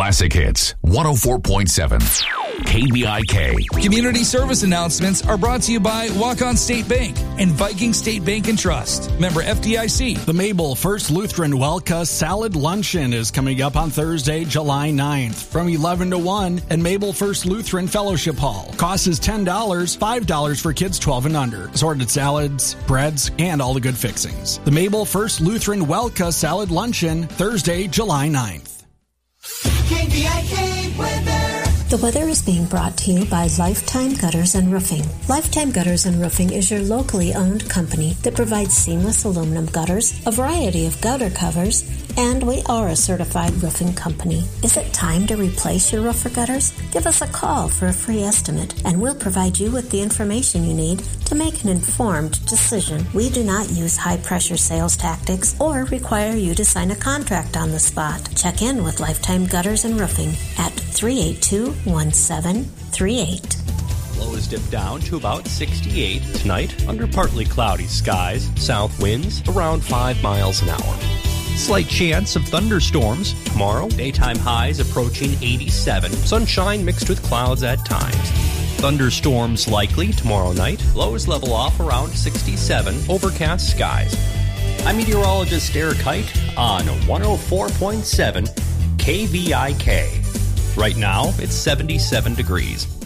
Classic Hits 104.7 KBIK. Community service announcements are brought to you by Walk-On State Bank and Viking State Bank and Trust. Member FDIC. The Mabel First Lutheran Welka Salad Luncheon is coming up on Thursday, July 9th from 11 to 1 at Mabel First Lutheran Fellowship Hall. Cost is $10, $5 for kids 12 and under. Assorted salads, breads, and all the good fixings. The Mabel First Lutheran Welka Salad Luncheon, Thursday, July 9th. KBIK weather. The weather is being brought to you by Lifetime Gutters and Roofing. Lifetime Gutters and Roofing is your locally owned company that provides seamless aluminum gutters, a variety of gutter covers, and we are a certified roofing company. Is it time to replace your roof or gutters? Give us a call for a free estimate, and we'll provide you with the information you need to make an informed decision. We do not use high-pressure sales tactics or require you to sign a contract on the spot. Check in with Lifetime Gutters and Roofing at 382-1738. Lows dip down to about 68 tonight under partly cloudy skies. South winds around 5 miles an hour. Slight chance of thunderstorms tomorrow. Daytime highs approaching 87. Sunshine mixed with clouds at times. Thunderstorms likely tomorrow night. Lows level off around 67. Overcast skies. I'm meteorologist Eric Height on 104.7 KVIK. Right now, it's 77 degrees.